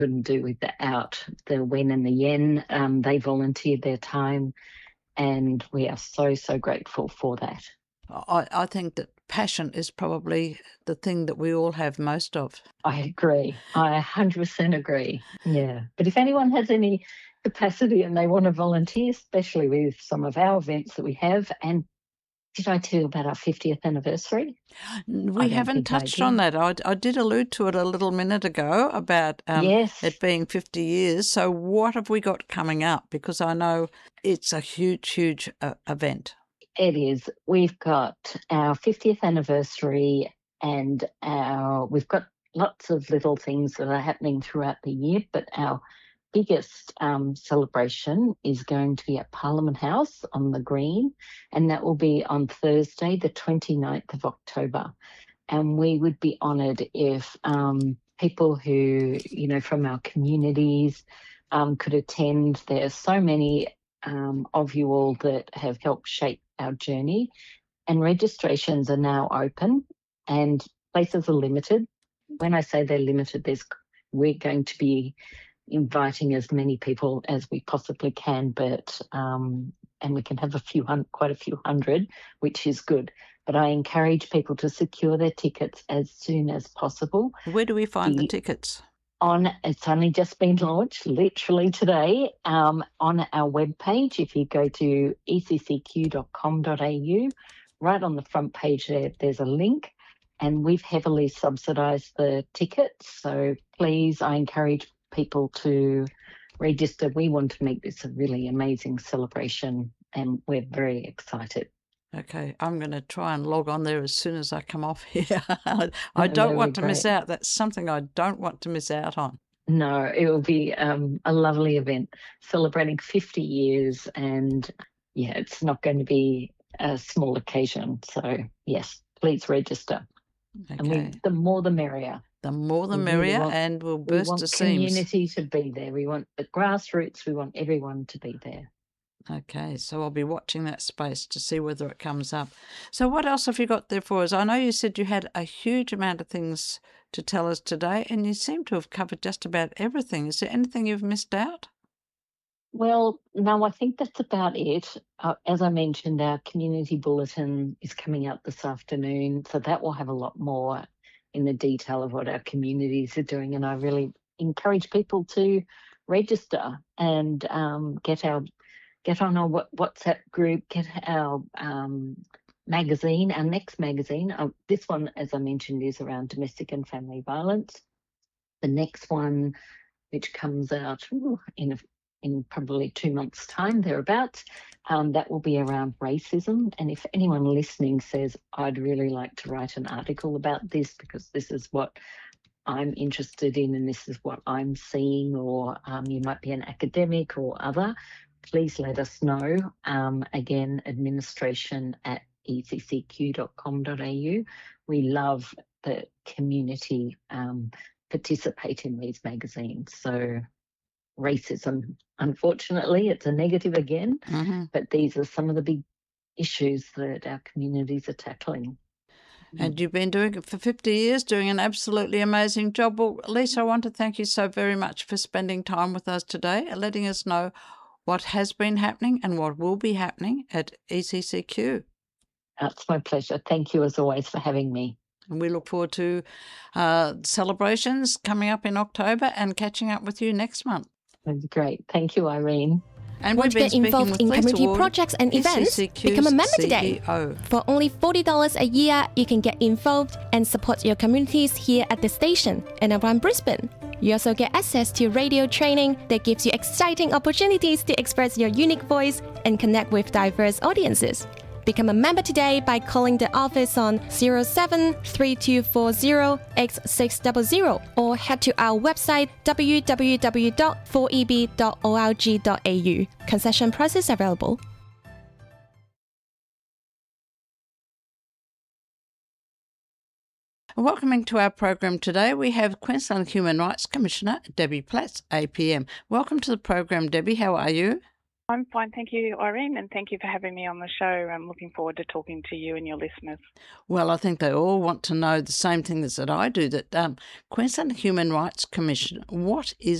couldn't do without the Wen and the Yen. They volunteered their time, and we are so, so grateful for that. I think that passion is probably the thing that we all have most of. I agree. I 100% agree. Yeah. But if anyone has any capacity and they want to volunteer, especially with some of our events that we have, and did I tell you about our 50th anniversary? We haven't touched on that. I did allude to it a little minute ago about yes. it being 50 years. So what have we got coming up? Because I know it's a huge, huge event. It is. We've got our 50th anniversary, and we've got lots of little things that are happening throughout the year, but our biggest celebration is going to be at Parliament House on the Green, and that will be on Thursday, the 29th of October. And we would be honoured if people who, from our communities could attend. There's so many of you all that have helped shape our journey, and registrations are now open and places are limited. When I say they're limited, we're going to be inviting as many people as we possibly can, but and we can have quite a few hundred, which is good. But I encourage people to secure their tickets as soon as possible. Where do we find the tickets? It's only just been launched, literally today, on our webpage. If you go to eccq.com.au, right on the front page there's a link, and we've heavily subsidised the tickets. So please, I encourage people to register. We want to make this a really amazing celebration, and we're very excited. Okay, I'm going to try and log on there as soon as I come off here. I don't want to miss out. That's something I don't want to miss out on. No, it will be a lovely event celebrating 50 years, and it's not going to be a small occasion. So yes, please register. Okay. And the more the merrier. The more the merrier, and we'll burst the seams. We want community to be there. We want the grassroots. We want everyone to be there. Okay, so I'll be watching that space to see whether it comes up. So what else have you got there for us? I know you said you had a huge amount of things to tell us today, and you seem to have covered just about everything. Is there anything you've missed out? Well, no, I think that's about it. As I mentioned, our community bulletin is coming out this afternoon, so that will have a lot more in the detail of what our communities are doing, and I really encourage people to register and get on our WhatsApp group, get our magazine, our next magazine. This one, as I mentioned, is around domestic and family violence. The next one, which comes out in probably 2 months' time, thereabouts, that will be around racism. And if anyone listening says, I'd really like to write an article about this because this is what I'm interested in and this is what I'm seeing, or you might be an academic or other, please let us know. Again, administration@eccq.com.au. We love the community participate in these magazines. So racism, unfortunately, it's a negative again, but these are some of the big issues that our communities are tackling. And you've been doing it for 50 years, doing an absolutely amazing job. Well, Lisa, I want to thank you so very much for spending time with us today and letting us know what has been happening and what will be happening at ECCQ. It's my pleasure. Thank you, as always, for having me. And we look forward to celebrations coming up in October and catching up with you next month. That's great. Thank you, Irene. And want to get involved in community projects and events? Become a member today. For only $40 a year, you can get involved and support your communities here at the station and around Brisbane. You also get access to radio training that gives you exciting opportunities to express your unique voice and connect with diverse audiences. Become a member today by calling the office on 0732408600 or head to our website www.4eb.org.au. Concession prices available. Welcoming to our program today, we have Queensland Human Rights Commissioner Debbie Platts, APM. Welcome to the program, Debbie. How are you? I'm fine, thank you, Irene, and thank you for having me on the show. I'm looking forward to talking to you and your listeners. Well, I think they all want to know the same thing that I do, that Queensland Human Rights Commission, what is